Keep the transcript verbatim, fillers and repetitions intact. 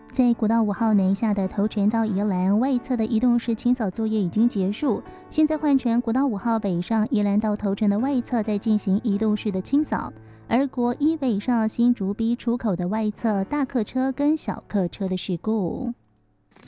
在国道五号南下的头城到宜兰外侧的移动式清扫作业已经结束，现在换成国道五号北上宜兰到头城的外侧在进行移动式的清扫，而国一北上新竹 B 出口的外侧大客车跟小客车的事故。